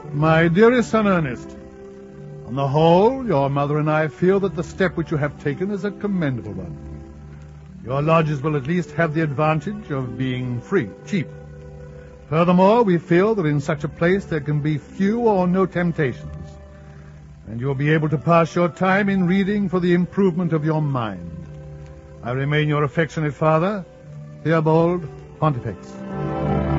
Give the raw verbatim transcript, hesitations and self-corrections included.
My dearest son Ernest, on the whole, your mother and I feel that the step which you have taken is a commendable one. Your lodges will at least have the advantage of being free, cheap. Furthermore, we feel that in such a place there can be few or no temptations, and you will be able to pass your time in reading for the improvement of your mind. I remain your affectionate father, Theobald Pontifex.